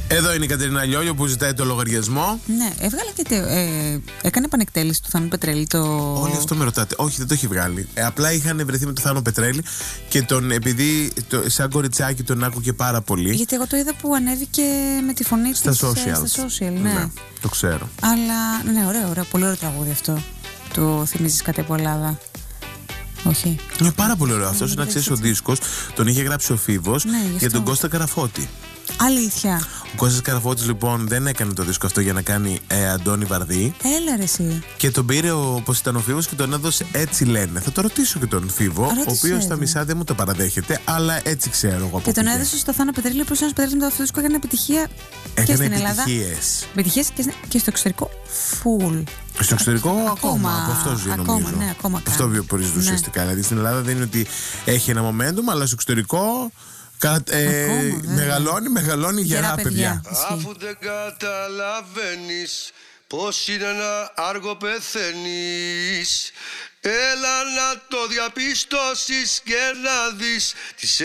Εδώ είναι η Κατερίνα Λιόλιο που ζητάει το λογαριασμό. Ναι, έβγαλε και έκανε επανεκτέλεση του Θάνου Πετρέλη Όλοι αυτό με ρωτάτε. Όχι, δεν το έχει βγάλει. Απλά είχαν βρεθεί με τον Θάνο Πετρέλη και επειδή σαν κοριτσάκι τον άκουγε πάρα πολύ. Γιατί εγώ το είδα που ανέβηκε με τη φωνή της στα social. Ναι, το ξέρω. Αλλά ναι, ωραίο, πολύ ωραίο τραγούδι αυτό. Του θυμίζεις κάτι από Ελλάδα? Όχι. Είναι πάρα πολύ ωραίο. Αυτός, να ξέρεις, ο δίσκος τον είχε γράψει ο Φίβος για τον Κώστα Καραφώτη. Αλήθεια. Ο Κώστας Καραφώτης λοιπόν δεν έκανε το δίσκο αυτό για να κάνει Αντώνη Βαρδί. Έλα ρε εσύ. Και τον πήρε όπως ήταν ο Φίβος και τον έδωσε Έτσι Λένε. Θα το ρωτήσω και τον Φίβο, ο οποίος στα μισά δεν μου το παραδέχεται, αλλά έτσι ξέρω εγώ. Και τον έδωσε στο Θάνο Πετρέλη, ο Θάνος Πετρέλης με το αυτό δίσκο έκανε επιτυχία και στην Ελλάδα. Επιτυχίες και στο εξωτερικό. Φουλ. Στο εξωτερικό ακόμα. Από αυτό ζει νομίζω. Ναι, ακόμα. Αυτό βιοπορίζεται ουσιαστικά. Δηλαδή στην Ελλάδα δεν είναι ότι έχει ένα momentum, αλλά στο εξωτερικό μεγαλώνει γερά παιδιά. Αφού δεν καταλαβαίνεις πως είναι να άργο πεθαίνεις, έλα να το διαπιστώσεις και να δεις τις